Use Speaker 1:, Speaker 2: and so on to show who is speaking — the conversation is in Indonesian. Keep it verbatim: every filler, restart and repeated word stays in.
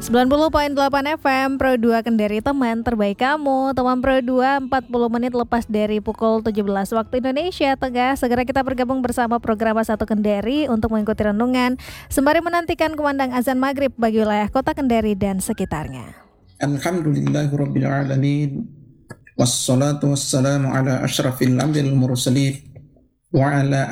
Speaker 1: sembilan puluh koma delapan F M Pro dua Kendari, teman terbaik kamu. Teman Pro dua, empat puluh menit lepas dari pukul tujuh belas waktu Indonesia Tengah. Segera kita bergabung bersama program satu Kendari untuk mengikuti renungan sembari menantikan kumandang azan maghrib bagi wilayah kota Kendari dan sekitarnya.
Speaker 2: Alhamdulillahirabbil alamin. Wassalatu wassalamu ala asyrafil anbiya'il mursalin wa ala